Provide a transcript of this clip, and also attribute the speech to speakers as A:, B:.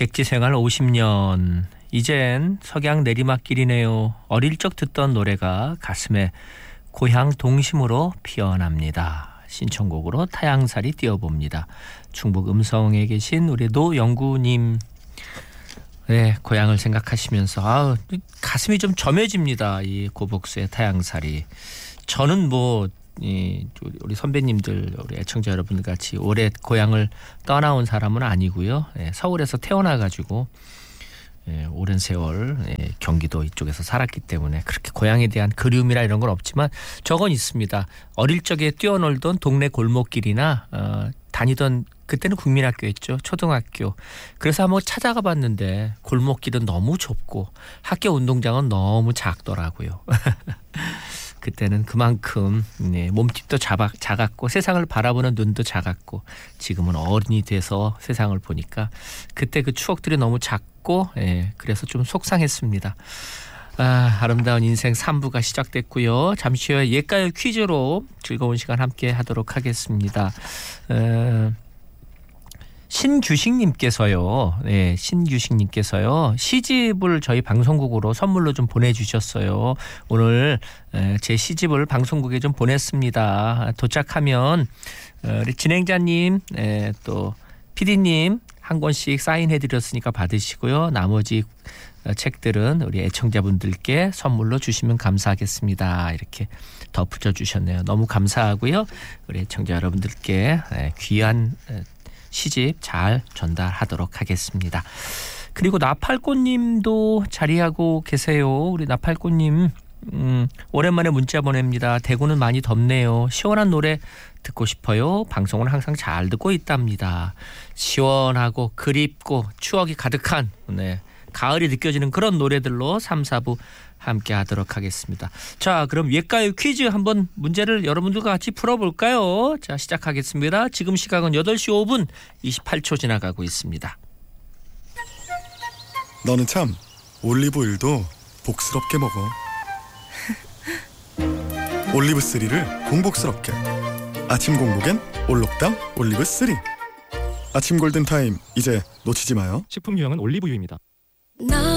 A: 객지 생활 50년. 이젠 석양 내리막길이네요. 어릴 적 듣던 노래가 가슴에 고향 동심으로 피어납니다. 신청곡으로 타향살이 띄워봅니다. 충북 음성에 계신 우리 노영구님, 네, 고향을 생각하시면서 가슴이 좀 점해집니다. 이 고복수의 타향살이. 저는 우리 선배님들, 우리 애청자 여러분 같이 오래 고향을 떠나온 사람은 아니고요. 서울에서 태어나가지고 오랜 세월 경기도 이쪽에서 살았기 때문에 그렇게 고향에 대한 그리움이나 이런 건 없지만 저건 있습니다. 어릴 적에 뛰어놀던 동네 골목길이나 다니던, 그때는 국민학교였죠. 초등학교. 그래서 한번 찾아가 봤는데 골목길은 너무 좁고 학교 운동장은 너무 작더라고요. 그때는 그만큼 몸집도 작았고 세상을 바라보는 눈도 작았고, 지금은 어른이 돼서 세상을 보니까 그때 그 추억들이 너무 작고, 그래서 좀 속상했습니다. 아름다운 인생 3부가 시작됐고요. 잠시 후에 옛가요 퀴즈로 즐거운 시간 함께 하도록 하겠습니다. 신규식님께서요. 신규식님께서요. 시집을 저희 방송국으로 선물로 좀 보내주셨어요. 오늘 제 시집을 방송국에 좀 보냈습니다. 도착하면 우리 진행자님, 또 PD님 한 권씩 사인해드렸으니까 받으시고요. 나머지 책들은 우리 애청자분들께 선물로 주시면 감사하겠습니다. 이렇게 덧붙여 주셨네요. 너무 감사하고요. 우리 애청자 여러분들께 귀한 시집 잘 전달하도록 하겠습니다. 그리고 나팔꽃님도 자리하고 계세요. 우리 나팔꽃님, 오랜만에 문자 보냅니다. 대구는 많이 덥네요. 시원한 노래 듣고 싶어요. 방송은 항상 잘 듣고 있답니다. 시원하고 그립고 추억이 가득한 가을이 느껴지는 그런 노래들로 3, 4부 함께 하도록 하겠습니다. 자, 그럼 옛가요 퀴즈 한번 문제를 여러분들과 같이 풀어볼까요? 자, 시작하겠습니다. 지금 시각은 8시 5분 28초 지나가고 있습니다.
B: 너는 참 올리브오일도 복스럽게 먹어. 올리브3를 공복스럽게. 아침 공복엔 올록당 올리브3. 아침 골든타임 이제 놓치지 마요.
C: 식품 유형은 올리브유입니다.